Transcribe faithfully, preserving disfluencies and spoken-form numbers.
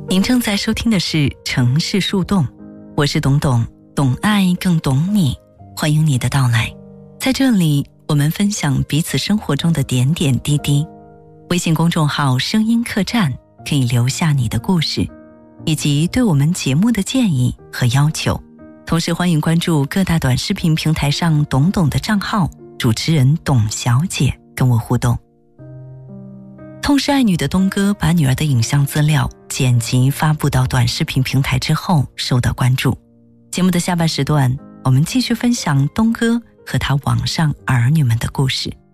您正在收听的是城市树洞，我是董董，懂爱更懂你，欢迎你的到来。在这里，我们分享彼此生活中的点点滴滴。微信公众号声音客栈可以留下你的故事，以及对我们节目的建议和要求。同时欢迎关注各大短视频平台上董董的账号，主持人董小姐跟我互动。痛失爱女的东哥把女儿的影像资料剪辑发布到短视频平台之后受到关注。节目的下半时段，我们继续分享东哥和他网上儿女们的故事。